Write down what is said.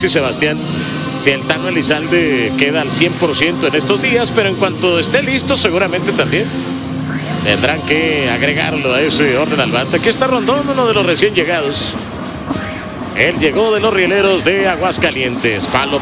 Sí, Sebastián, si el Tano Elizalde queda al 100% en estos días, pero en cuanto esté listo, seguramente también tendrán que agregarlo a ese orden al bate. Aquí está Rondón, uno de los recién llegados. Él llegó de los Rieleros de Aguascalientes. Palo